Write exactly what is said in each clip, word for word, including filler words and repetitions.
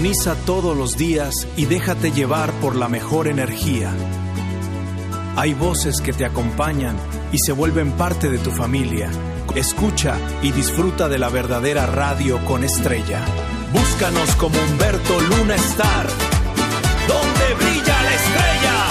Sintoniza todos los días y déjate llevar por la mejor energía. Hay voces que te acompañan y se vuelven parte de tu familia. Escucha y disfruta de la verdadera radio con estrella. Búscanos como Humberto Luna Star, donde brilla la estrella.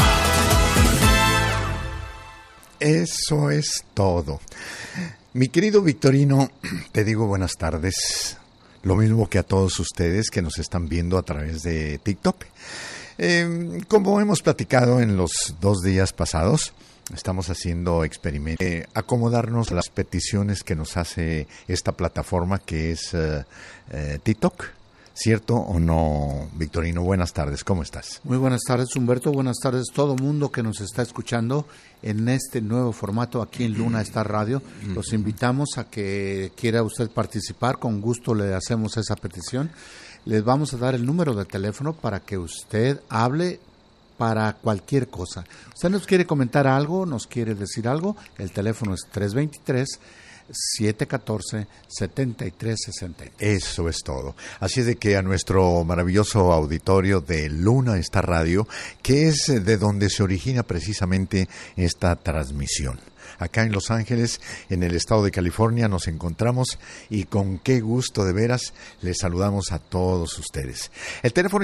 Eso es todo. Mi querido Victorino, te digo buenas tardes. Lo mismo que a todos ustedes que nos están viendo a través de TikTok. Eh, como hemos platicado en los dos días pasados, estamos haciendo experimentos, eh, acomodarnos a las peticiones que nos hace esta plataforma que es eh, eh, TikTok. ¿Cierto o no, Victorino? Buenas tardes, ¿cómo estás? Muy buenas tardes, Humberto. Buenas tardes a todo mundo que nos está escuchando en este nuevo formato aquí en Luna Star Radio. Los invitamos a que quiera usted participar. Con gusto le hacemos esa petición. Les vamos a dar el número de teléfono para que usted hable para cualquier cosa. Usted nos quiere comentar algo, nos quiere decir algo, el teléfono es tres dos tres, siete uno cuatro, siete tres seis tres. Eso es todo. Así es de que a nuestro maravilloso auditorio de Luna Star Radio, que es de donde se origina precisamente esta transmisión. Acá en Los Ángeles, en el estado de California, nos encontramos y con qué gusto de veras les saludamos a todos ustedes. El teléfono